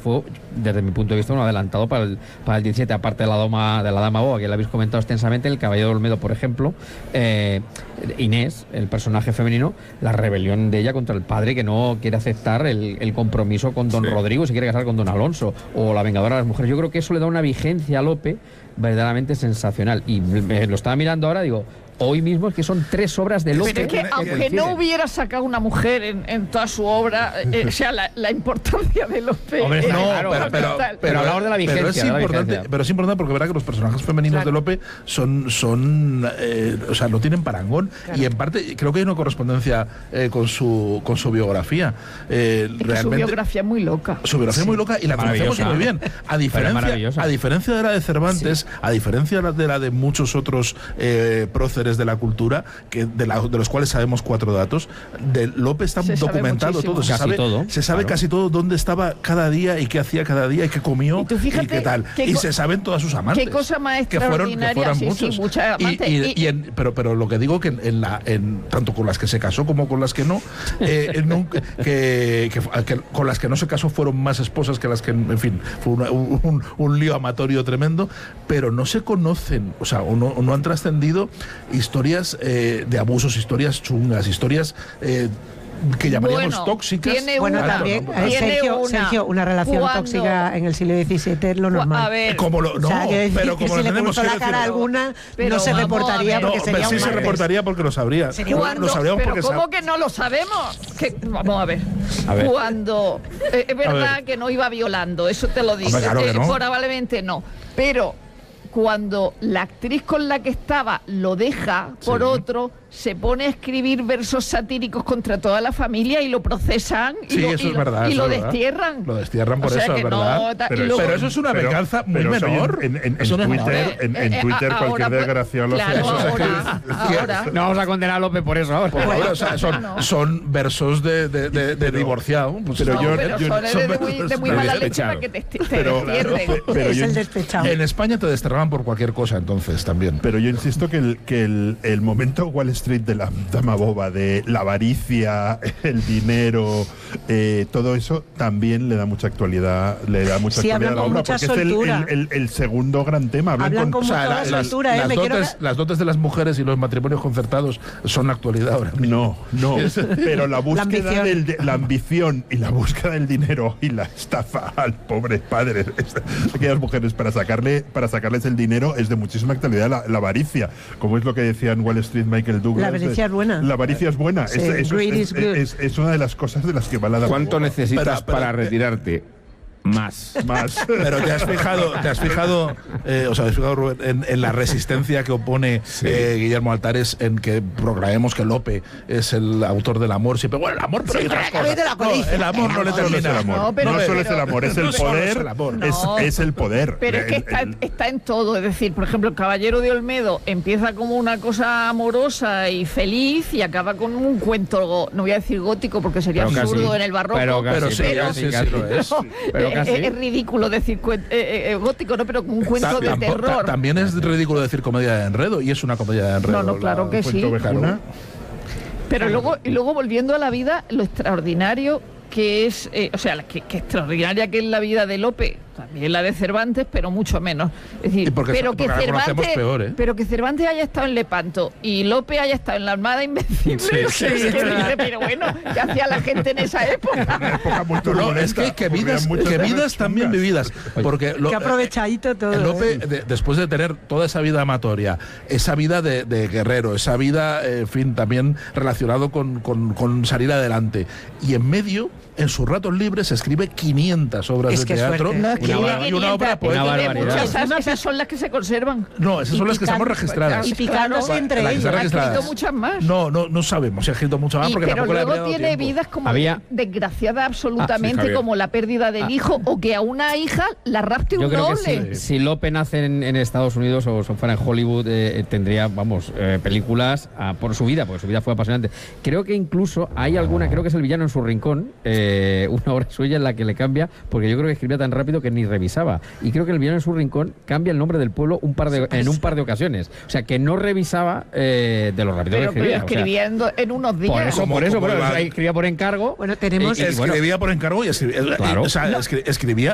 fue, desde mi punto de vista, un adelantado para el 17, aparte de la Dama Boba, que la habéis comentado extensamente, el Caballero de Olmedo, por ejemplo, Inés, el personaje femenino, la rebelión de ella contra el padre que no quiere aceptar el compromiso con don Rodrigo y se quiere casar con don Alonso, o la Vengadora de las Mujeres. Yo creo que eso le da una vigencia a Lope verdaderamente sensacional, y lo estaba mirando ahora, digo, hoy mismo es que son 3 obras de Lope. Pero es que aunque no hubiera sacado una mujer en toda su obra, o sea, la importancia de Lope... Hombre, es claro, pero hablamos de la vigencia. Pero es importante porque verá que los personajes femeninos de Lope son o sea, no tienen parangón. Claro. Y en parte creo que hay una correspondencia con su biografía. Realmente, su biografía es muy loca. Su biografía es muy loca y la conocemos muy bien. A diferencia de la de Cervantes, a diferencia de la de muchos otros próceres de la cultura, de los cuales sabemos 4 datos, de Lope está documentado todo. Se sabe casi todo dónde estaba cada día y qué hacía cada día y qué comió y qué tal. Y se saben todas sus amantes. Qué cosa más extraordinaria. Que fueron muchos. Muchas amantes. Pero lo que digo que tanto con las que se casó como con las que no, que con las que no se casó fueron más esposas que las que, en fin, fue un lío amatorio tremendo, pero no se conocen, o sea, o no han trascendido historias de abusos, historias chungas, historias que llamaríamos tóxicas. También, Sergio, una relación tóxica en el siglo XVII es lo normal. A ver, pero como si lo le tenemos puso la cara a alguna, no se reportaría porque sería sí un se reportaría porque lo sabría. Pero ¿cómo que no lo sabemos? Vamos a ver. Cuando es verdad que no iba violando, eso te lo digo. Claro que no. Probablemente no. Pero cuando la actriz con la que estaba lo deja por otro, se pone a escribir versos satíricos contra toda la familia y lo procesan y lo destierran. Lo destierran por eso, es verdad. Pero eso es una venganza muy menor. En Twitter cualquier desgraciado lo hace. Ahora. No vamos a condenar a Lope por eso ahora. O sea, son versos de divorciado. Pero son de muy mala leche para que te destierren. Es el despechado. En España te desterraban por cualquier cosa entonces también. Pero yo insisto que el momento Wall Street de la Dama Boba, de la avaricia, el dinero, todo eso también le da mucha actualidad, actualidad a la obra, porque soltura. Es el segundo gran tema. Hablan con mucha soltura. Las dotes de las mujeres y los matrimonios concertados son actualidad ahora mismo. No, pero la búsqueda la ambición y la búsqueda del dinero y la estafa al pobre padre, aquellas mujeres para sacarles el dinero, es de muchísima actualidad. La avaricia, como es lo que decía en Wall Street Michael Douglas. La avaricia es buena. La avaricia es buena. Sí, es una de las cosas de las que va la Dama ¿Cuánto Boba. necesitas para retirarte? Más. Pero te has fijado, Rubén, en la resistencia que opone Guillermo Altares en que proclamemos que Lope es el autor del amor. Siempre, el amor, pero hay otras cosas. El amor no le termina. No solo es el amor, es el poder. Es el poder. Pero es que está en todo. Es decir, por ejemplo, el Caballero de Olmedo empieza como una cosa amorosa y feliz y acaba con un cuento, no voy a decir gótico porque sería absurdo en el barroco. Pero es ridículo decir gótico, ¿no? Pero un cuento de terror. También es ridículo decir comedia de enredo, y es una comedia de enredo. No, claro que sí. Pero luego volviendo a la vida, lo extraordinario que es, que extraordinaria que es la vida de Lope, también la de Cervantes, pero mucho menos. Es decir, pero que Cervantes haya estado en Lepanto y Lope haya estado en la Armada Invencible. Pero bueno, ¿qué hacía la gente en esa época? Una época muy turbulenta, que vidas también vividas. Porque que aprovechadito todo. Lope, después de tener toda esa vida amatoria, esa vida de guerrero, esa vida, en fin, también relacionado con salir adelante, y en medio, en sus ratos libres, escribe 500 obras de teatro. Y una obra poética. Esas son las que se conservan. No, esas son las que estamos registradas. Y picándose entre ellas. ¿Ha escrito muchas más? No sabemos si ha escrito muchas más, porque pero tampoco luego le ha dado tiene tiempo. vidas como desgraciadas absolutamente, como la pérdida del hijo, o que a una hija la rapte un noble. Si Lope nace en Estados Unidos o fuera en Hollywood, tendría, películas por su vida, porque su vida fue apasionante. Creo que incluso hay alguna, creo que es El villano en su rincón, una obra suya en la que le cambia, porque yo creo que escribía tan rápido que ni revisaba. Y creo que El villano en su rincón cambia el nombre del pueblo en un par de ocasiones. O sea, que no revisaba de lo rápido que escribía. Pero escribiendo en unos días. Por eso, escribía por encargo. Bueno, tenemos... Escribía por encargo y escribía